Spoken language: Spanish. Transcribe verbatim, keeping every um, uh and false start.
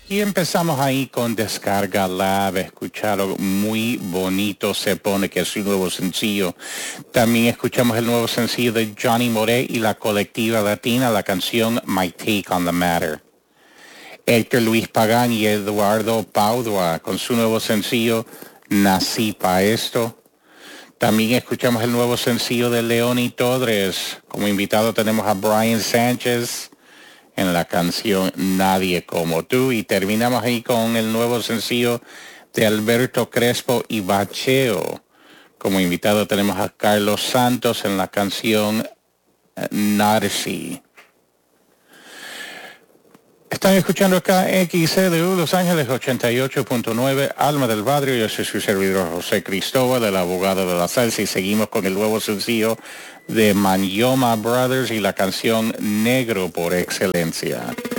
Y empezamos ahí con Descarga Lab, escucharon Muy Bonito Se Pone, que es su nuevo sencillo. También escuchamos el nuevo sencillo de Johnny Moré y la colectiva latina, la canción My Take on the Matter. Héctor Luis Pagán y Eduardo Paudua con su nuevo sencillo Nací Pa' Esto. También escuchamos el nuevo sencillo de Leoni Todres. Como invitado tenemos a Brian Sánchez en la canción Nadie Como Tú, y terminamos ahí con el nuevo sencillo de Alberto Crespo y Bacheo. Como invitado tenemos a Carlos Santos en la canción Narci. Están escuchando acá X C D U Los Ángeles ochenta y ocho punto nueve, Alma del Barrio. Yo soy su servidor José Cristóbal, el abogado de la salsa, y seguimos con el nuevo sencillo de Manyoma Brothers y la canción Negro por Excelencia.